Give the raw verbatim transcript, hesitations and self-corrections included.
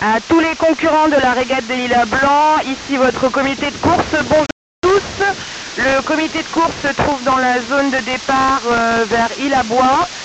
À tous les concurrents de la régate des Lilas Blancs, ici votre comité de course, bonjour à tous. Le comité de course se trouve dans la zone de départ euh, vers Île-à-Bois.